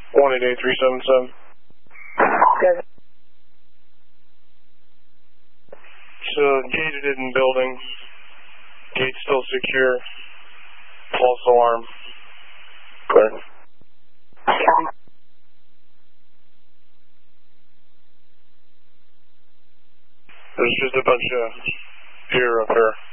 188377. Good. So gated in building. Gate still secure. False alarm. Clear. Copy. There's just a bunch of fear up here.